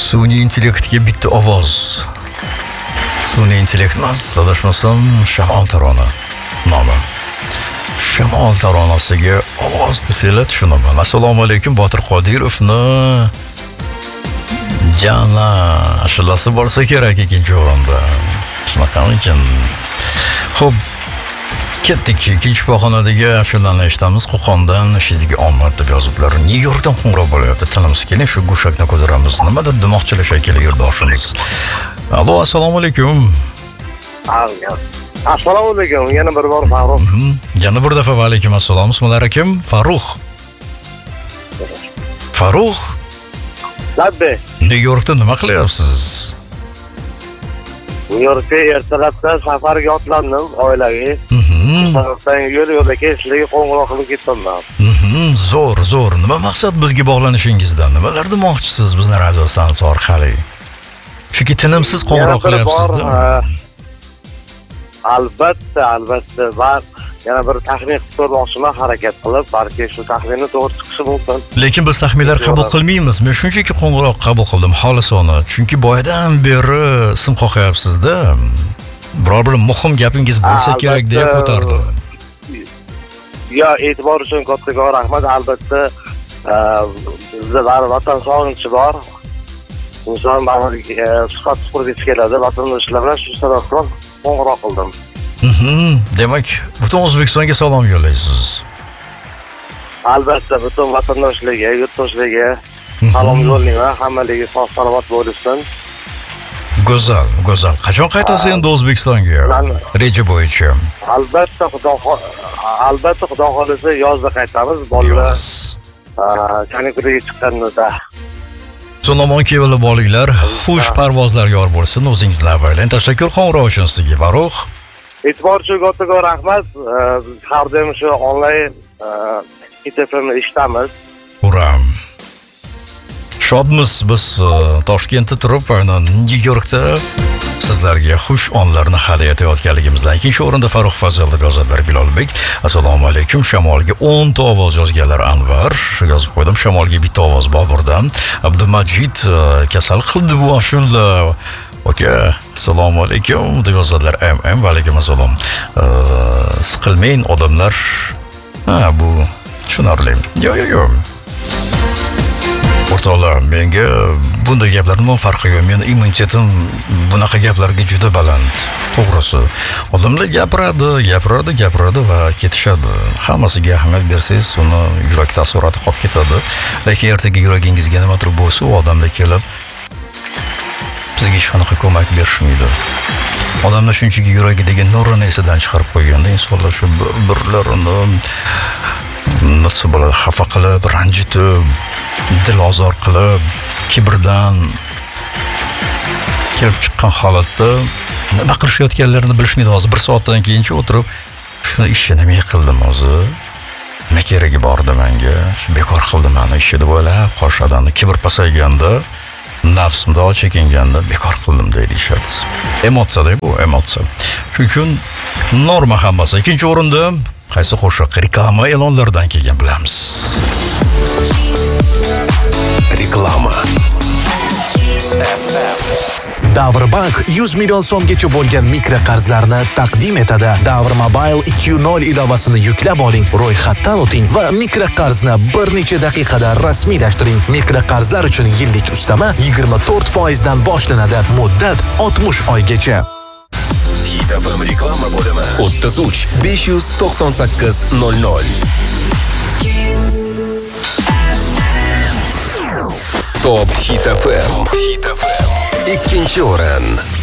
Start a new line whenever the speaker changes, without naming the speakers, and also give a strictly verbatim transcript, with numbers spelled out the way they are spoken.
Sun'iy intellektga bitta ovoz. Sun'iy intellekt emas, adashmasam shamol tarona nomi. Shamol taronasiga ovoz desanglar tushunaman. Assalomu alaykum Botir Qodirovni jana ashulasi bo'lsa kerak ikkinchi o'rinda. Shunaqami ekan? Xo'p, ketdik ikkinchi pog'onadagi ashulani eshitamiz. Qo'qondan ishingizga omad deb yozibdilar. Nyu-Yorkdan qo'ng'iroq bo'lyapti. Tilimiz keling, shu go'shakni ko'taramiz. Nimadir demoqchilar shekilli yurtdoshimiz. Allo, assalomu alaykum.
Assalomu alaykum. Yana bir bor Farruh.
Yana bir daf'a va alaykum assalom. Ismlari kim? Farruh. Farruh.
Labbe.
Nyu-Yorkda nima qilyapsiz?
Nyu-Yorkka ertalabdan safarga otlandim oilaviy. Sababdan yo'l yo'lda sizlarga qo'ng'iroq qilib ketdim.
Zo'r, zo'r. Nima maqsad bizga bog'lanishingizdan? Nimalar demoqchisiz bizni radio stansiya orqali? Chunki tinimsiz qo'ng'iroq qilyapsiz-da.
Albatta, albatta. Va yana bir taxmin qilib ko'rmoqchiman, harakat qilib, balki shu taxminni to'g'ri chiqishi mumkin.
Lekin biz taxminlar qabul qilmaymiz. Men shunchaki qo'ng'iroq qabul qildim xolisona. Chunki boyadan beri sim qoqyapsiz-da. Biror bir muhim gapingiz bo'lsa kerak deb ko'tardim.
Ya, e'tibor uchun kattakon rahmat. Albatta, bizda baribir vatan sog'inchi bor. Inson baribir suhbat qurgisi keladi. Vatandoshlar bilan shu sababdan qo'ng'iroq qildim.
Demak, butun O'zbekistonga salom yo'llaysiz.
Albatta, butun vatandoshlarga, yurtdoshlarga salom yo'llayman. Hammaliga sog' salomat bo'lsin.
Go'zal, go'zal. Qachon qaytasiz endi O'zbekistonga? Reja bo'yicha.
Albatta, xudo albatta xudo xolisa yozda qaytamiz. Bolalar kanikuliga chiqqanida.
Salomon kelib olinglar. Xush parvozlar yor bo'lsin o'zingizlar bilan. Tashakkur qo'ng'iroq uchun sizga, Farruh.
E'tibor uchun kattakon rahmat. Har doim shu onlayn Hit F M'ni eshitamiz.
Ura. Shodmiz biz Toshkentda turib, Nyu-Yorkda sizlarga xush onlarni hali aytayotganligimizdan. Ikkinchi o'rinda Farruh Fazil deb yozadilar Bilolbek. Assalomu alaykum. Shamolga o'n ta ovoz yozganlar Anvar. Yozib qo'ydim. Shamolga bitta ovoz Boburdan. Abdumajid kasal qildi bu ashula. Oka, assalomu alaykum deb yozadilar M M. Va alaykum assalom. Siqilmang odamlar. Ha, bu tushunarli. Yo, yo, yo. O'rtoqlar, menga bunday gaplarning farqi yo'q. Meni immunitetim bunaqa gaplarga juda baland. To'g'risi, odamlar gapiradi, gapiradi, gapiradi va ketishadi. Hammasiga ahamiyat bersangiz, uni yurak taassuroti qolib ketadi. Lekin ertaga yuragingizga nima turib bo'lsa, u odamlar kelib sizga hech qanaqa ko'mak berishmaydi. Odamlar shunchaki yuragidagi nurini esidan chiqarib qo'yganda, insonlar shu birlarini nutsi bo'ladi, xafa qilib, ranjitib, dilozor qilib, kibrdan kelib chiqqan holatda nima qilishayotganlarini bilishmaydi. Hozir bir soatdan keyincha o'tirib, shuni ishni nima qildim o'zi? Nima keragi bor edi menga? Shu bekor qildim mana ishni deb o'ylab qolishadi. Kibr pasayganda, nafsimda chekinganda bekor qildim deyishadi. Emotsiya bu, emotsiya. Shuning uchun norma hammasi. Ikkinchi o'rinda qaysi qo'shiq reklama e'lonlaridan kelgan bilamiz.
Reklama. Davrbank yuz million so'mgacha bo'lgan mikroqarzlarni taqdim etadi. Davr Mobile ikki nuqta nol ilovasini yuklab oling, ro'yxatdan o'ting va mikroqarzni bir necha daqiqada rasmiylashtiring. Mikroqarzlar uchun yillik ustama yigirma to'rt foiz dan boshlanadi. Muddat oltmish oygacha. Hit F M reklama bo'limi o'ttiz uch besh yuz to'qson sakkiz nol nol. Top Hit F M. Hit F M. ikkinchi o'rin.